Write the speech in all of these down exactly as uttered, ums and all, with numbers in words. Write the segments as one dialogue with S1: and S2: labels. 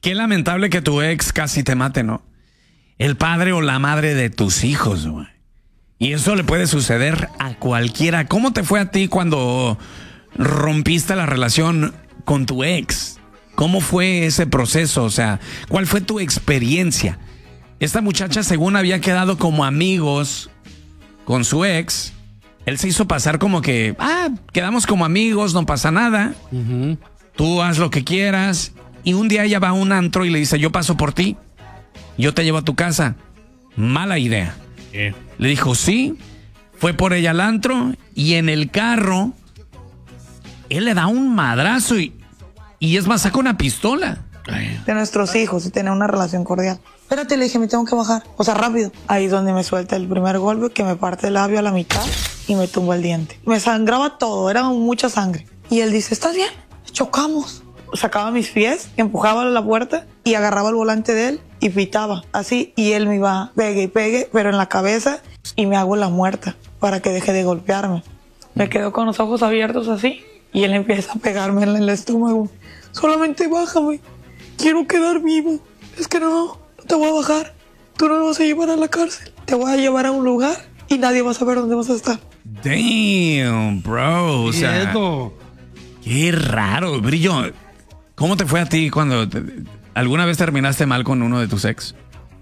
S1: Qué lamentable que tu ex casi te mate, ¿no? El padre o la madre de tus hijos, güey. Y eso le puede suceder a cualquiera. ¿Cómo te fue a ti cuando rompiste la relación con tu ex? ¿Cómo fue ese proceso? O sea, ¿cuál fue tu experiencia? Esta muchacha, según había quedado como amigos con su ex, él se hizo pasar como que, ah, quedamos como amigos, no pasa nada. Uh-huh. Tú haz lo que quieras. Y un día ella va a un antro y le dice, yo paso por ti, yo te llevo a tu casa. Mala idea. Yeah. Le dijo sí, fue por ella al antro y en el carro él le da un madrazo y, y es más, saca una pistola.
S2: De nuestros hijos y tener una relación cordial. Espérate, le dije, me tengo que bajar. O sea, rápido. Ahí es donde me suelta el primer golpe, que me parte el labio a la mitad y me tumba el diente. Me sangraba todo, era mucha sangre. Y él dice, ¿estás bien? Chocamos. Sacaba mis pies, empujaba a la puerta y agarraba el volante de él y pitaba así, y él me iba pegue y pegue, pero en la cabeza, y me hago la muerta para que deje de golpearme. Me quedo con los ojos abiertos así y él empieza a pegarme en el estómago. Solamente bájame, quiero quedar vivo. Es que no, no te voy a bajar, tú no me vas a llevar a la cárcel, te voy a llevar a un lugar y nadie va a saber dónde vas a estar.
S1: Damn, bro, o sea, qué raro, Brillo. ¿Cómo te fue a ti cuando te, alguna vez terminaste mal con uno de tus ex?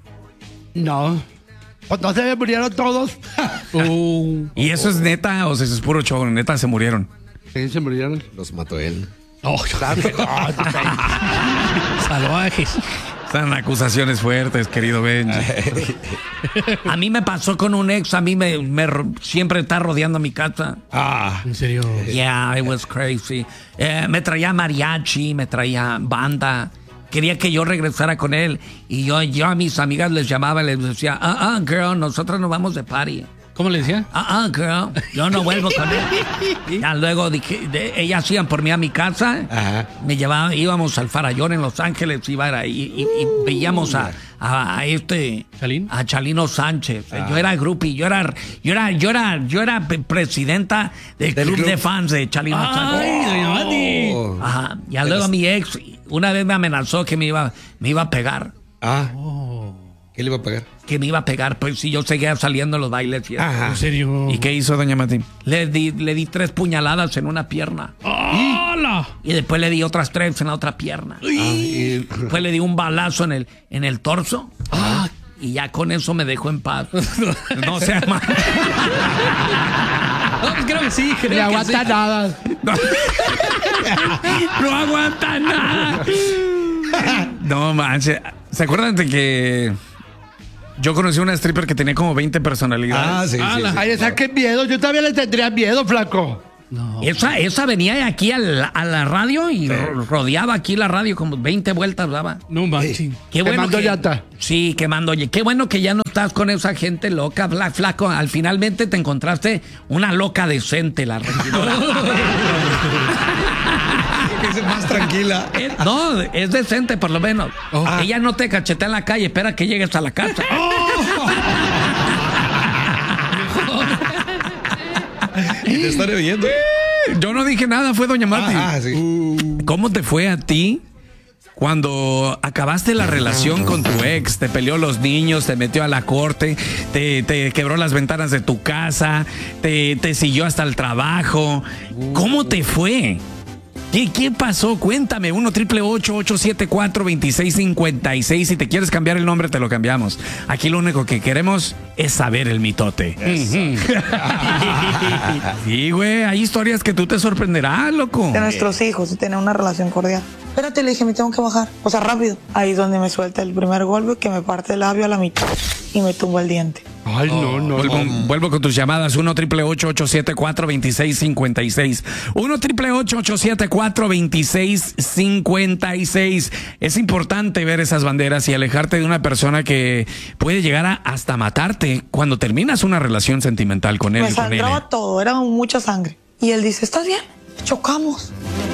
S3: No. No se me murieron todos.
S1: uh, ¿Y eso es neta o sea, eso es puro show? Neta se murieron.
S3: Sí, se murieron.
S4: Los mató él.
S3: Oh, claro que no. Salvajes.
S1: Están acusaciones fuertes, querido Benji. A mí me pasó con un ex, a mí me, me siempre está rodeando mi casa.
S3: Ah, ¿en serio?
S1: Yeah, it was crazy. Eh, me traía mariachi, me traía banda. Quería que yo regresara con él. Y yo, yo a mis amigas les llamaba y les decía, ah, ah, girl, nosotros nos vamos de party.
S3: ¿Cómo le decía?
S1: Ah, ah, girl, yo no vuelvo con él. Ya luego dije, de, ellas iban por mí a mi casa. Ajá. Me llevaban, íbamos al Farallón en Los Ángeles, iba a, y, y, y veíamos a, a, a este
S3: ¿Chalín?
S1: A Chalino Sánchez. Ah. Yo era groupie, yo era, yo era, yo era, yo era presidenta del, del club, club de fans de Chalino
S3: Ay,
S1: Sánchez. Oh. Ajá. Ya luego mi ex una vez me amenazó que me iba, me iba a pegar.
S4: Ah. Oh. ¿Qué le iba a pegar?
S1: Que me iba a pegar, pues si yo seguía saliendo en los bailes. Y
S3: Ajá. ¿En serio?
S1: ¿Y qué hizo doña Martín? Le di, le di tres puñaladas en una pierna.
S3: ¡Hola!
S1: Y después le di otras tres en la otra pierna. Ah, y después le di un balazo en el, en el torso. Ah. Y ya con eso me dejó en paz. No seas mal.
S3: No, pues creo que sí. Creo
S1: no
S3: que
S1: aguanta
S3: sí.
S1: nada. No, no aguanta nada. No manches. ¿Se acuerdan de que yo conocí una stripper que tenía como veinte personalidades?
S4: Ah, sí,
S3: ah,
S4: sí,
S3: la...
S4: sí.
S3: Ay, esa qué miedo. Yo también le tendría miedo, flaco.
S1: No. Esa, esa venía aquí a la, a la radio y sí. rodeaba aquí la radio, como veinte vueltas daba.
S3: No manches.
S1: Sí. Qué bueno
S3: quemando
S1: que,
S3: llanta.
S1: Sí, quemando. Oye, qué bueno que ya no estás con esa gente loca, Black Flaco. Al finalmente te encontraste una loca decente, la regidora.
S4: Es más tranquila.
S1: Es, no, es decente por lo menos. Oh. Ella no te cachetea en la calle, espera que llegues a la casa. Oh.
S4: Y te están oyendo.
S1: Yo no dije nada, fue doña Marti.
S4: Ah, sí.
S1: uh. ¿Cómo te fue a ti cuando acabaste la relación con tu ex? Te peleó los niños, te metió a la corte, te, te quebró las ventanas de tu casa, te, te siguió hasta el trabajo. ¿Cómo te fue? ¿Qué, ¿Qué pasó? Cuéntame. uno triple ocho, ocho siete cuatro, dos seis cinco seis. Si te quieres cambiar el nombre, te lo cambiamos. Aquí lo único que queremos es saber el mitote. Sí, güey. Hay historias que tú te sorprenderás, loco.
S2: De nuestros hijos y tener una relación cordial. Espérate, le dije, me tengo que bajar. O sea, rápido. Ahí es donde me suelta el primer golpe, que me parte el labio a la mitad y me tumba el diente.
S3: Ay, no, no.
S1: Vuelvo, no. vuelvo con tus llamadas. uno triple ocho, ocho siete cuatro, dos seis cinco seis. uno triple ocho, ocho siete cuatro, dos seis cinco seis. Es importante ver esas banderas y alejarte de una persona que puede llegar a hasta matarte cuando terminas una relación sentimental con él.
S2: Me sangraba todo, era mucha sangre. Y él dice, ¿estás bien? Chocamos.